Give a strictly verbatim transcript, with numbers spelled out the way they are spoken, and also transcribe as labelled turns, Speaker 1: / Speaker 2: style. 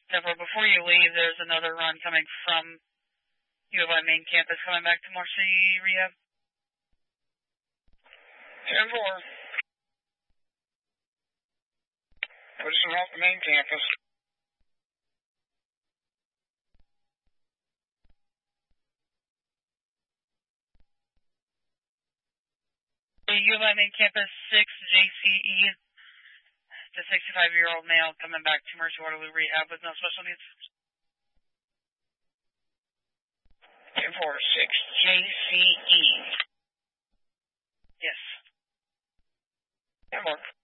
Speaker 1: Therefore, before you leave, there's another run coming from U of I main campus coming back to Marcy Rehab.
Speaker 2: ten four. Pushing off the main campus.
Speaker 1: The U of I main campus six J C E, the sixty-five-year-old male coming back to Mercy Waterloo Rehab with no special needs.
Speaker 2: ten four six J C E.
Speaker 1: Yes.
Speaker 2: ten four.